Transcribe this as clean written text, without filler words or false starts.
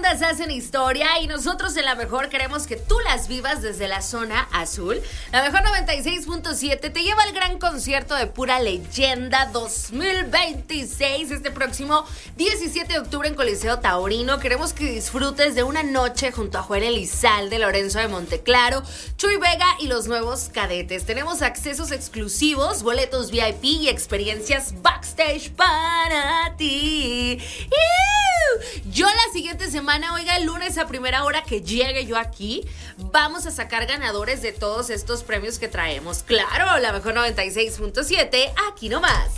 anécdotas hacen historia y nosotros en La Mejor queremos que tú las vivas desde la zona azul. La Mejor 96.7 te lleva al gran concierto de Pura Leyenda 2026 este próximo 17 de octubre en Coliseo Taurino. Queremos que disfrutes de una noche junto a Joel Elizalde, Lorenzo de Monteclaro, Chuy Vega y los nuevos cadetes. Tenemos accesos exclusivos, boletos VIP y experiencias backstage para ti. Yo la siguiente semana, oiga, el lunes a primera hora que llegue yo aquí, vamos a sacar ganadores de todos estos premios que traemos. Claro, La Mejor 96.7, aquí nomás.